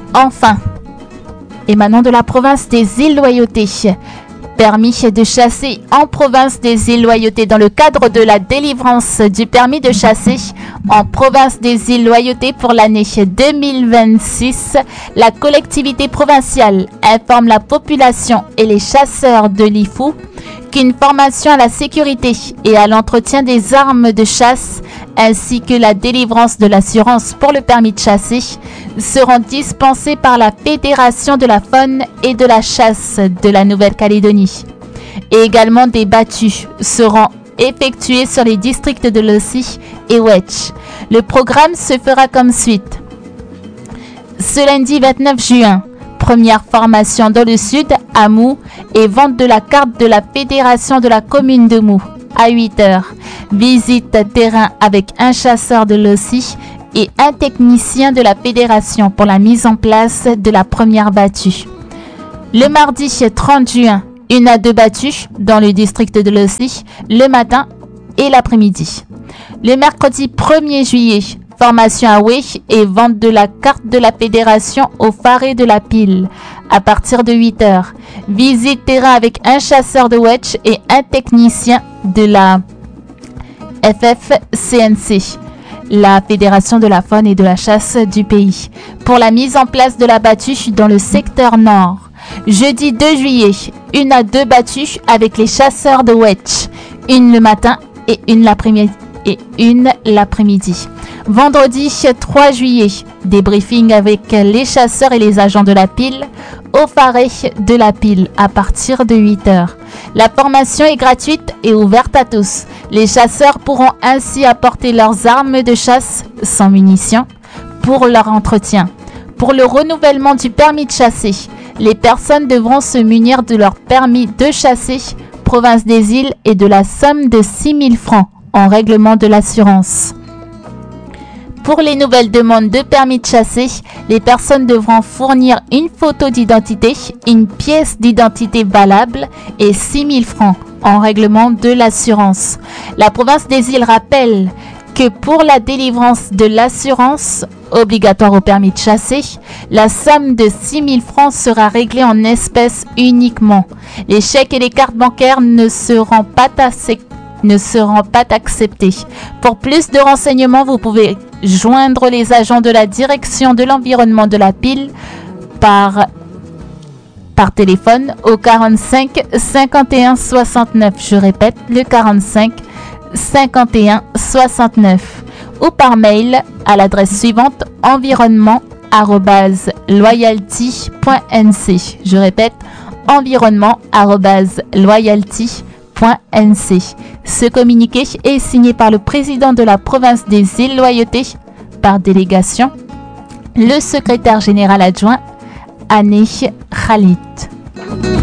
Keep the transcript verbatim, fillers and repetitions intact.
Enfin, émanant de la province des îles Loyauté, permis de chasser en province des îles Loyauté dans le cadre de la délivrance du permis de chasser en province des îles Loyauté pour l'année deux mille vingt-six, la collectivité provinciale informe la population et les chasseurs de l'I F O qu'une formation à la sécurité et à l'entretien des armes de chasse ainsi que la délivrance de l'assurance pour le permis de chasser seront dispensés par la Fédération de la faune et de la chasse de la Nouvelle-Calédonie. Et également des battues seront effectués sur les districts de Lossy et Wedge. Le programme se fera comme suite. Ce lundi vingt-neuf juin, première formation dans le sud à Mou et vente de la carte de la Fédération de la commune de Mou à huit heures. Visite terrain avec un chasseur de Lossy et un technicien de la Fédération pour la mise en place de la première battue. Le mardi trente juin, une à deux battues dans le district de Lossy le matin et l'après-midi. Le mercredi premier juillet, formation à Way et vente de la carte de la Fédération au Faré de la Pile à partir de huit heures. Visite terrain avec un chasseur de Wedge et un technicien de la F F C N C, la Fédération de la faune et de la chasse du pays, pour la mise en place de la battue dans le secteur nord. Jeudi deux juillet, une à deux battues avec les chasseurs de Wedge, une le matin et une l'après-midi. et une l'après-midi. Vendredi trois juillet, des briefings avec les chasseurs et les agents de la pile au Faré de la Pile à partir de huit heures. La formation est gratuite et ouverte à tous. Les chasseurs pourront ainsi apporter leurs armes de chasse sans munitions pour leur entretien. Pour le renouvellement du permis de chasser, les personnes devront se munir de leur permis de chasser province des îles et de la somme de six mille francs en règlement de l'assurance. Pour les nouvelles demandes de permis de chasser, les personnes devront fournir une photo d'identité, une pièce d'identité valable et six mille francs en règlement de l'assurance. La province des îles rappelle que pour la délivrance de l'assurance obligatoire au permis de chasser, la somme de six mille francs sera réglée en espèces uniquement. Les chèques et les cartes bancaires ne seront pas taxés ne seront pas acceptés. Pour plus de renseignements, vous pouvez joindre les agents de la direction de l'environnement de la Pile par, par téléphone au quarante-cinq cinquante et un soixante-neuf. Je répète, le quarante-cinq cinquante et un soixante-neuf. Ou par mail à l'adresse suivante environnement arobase loyalty point n c. Je répète, environnement arobase loyalty point n c. Ce communiqué est signé par le président de la province des îles Loyauté par délégation, le secrétaire général adjoint Ané Khalid.